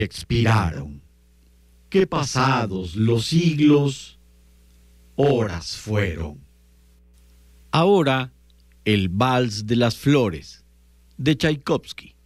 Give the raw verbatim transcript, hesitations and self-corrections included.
expiraron, que pasados los siglos, horas fueron. Ahora, el Vals de las Flores, de Tchaikovsky.